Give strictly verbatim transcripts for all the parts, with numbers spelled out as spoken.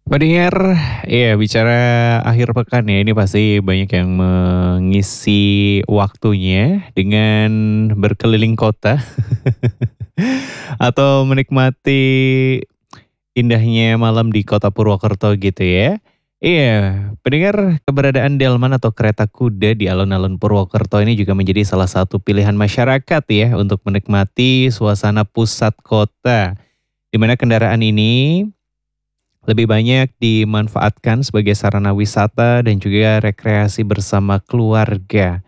Pendengar, iya bicara akhir pekan ya, ini pasti banyak yang mengisi waktunya dengan berkeliling kota atau menikmati indahnya malam di kota Purwokerto gitu ya. Iya, pendengar, keberadaan delman atau kereta kuda di alun-alun Purwokerto ini juga menjadi salah satu pilihan masyarakat ya untuk menikmati suasana pusat kota. Di mana kendaraan ini lebih banyak dimanfaatkan sebagai sarana wisata dan juga rekreasi bersama keluarga.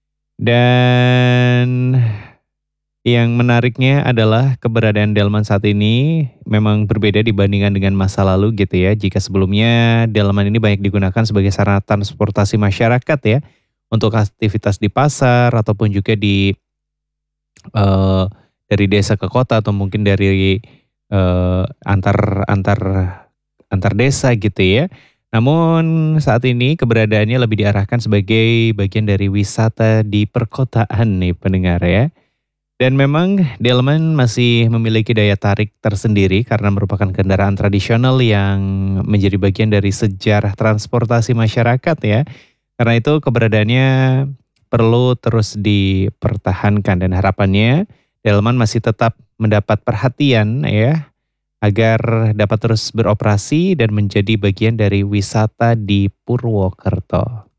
Dan yang menariknya adalah keberadaan delman saat ini memang berbeda dibandingkan dengan masa lalu gitu ya. Jika sebelumnya delman ini banyak digunakan sebagai sarana transportasi masyarakat ya. Untuk aktivitas di pasar ataupun juga di eh, dari desa ke kota atau mungkin dari eh, antar antar antar desa gitu ya. Namun saat ini keberadaannya lebih diarahkan sebagai bagian dari wisata di perkotaan nih pendengar ya. Dan memang delman masih memiliki daya tarik tersendiri karena merupakan kendaraan tradisional yang menjadi bagian dari sejarah transportasi masyarakat ya. Karena itu keberadaannya perlu terus dipertahankan dan harapannya delman masih tetap mendapat perhatian ya agar dapat terus beroperasi dan menjadi bagian dari wisata di Purwokerto.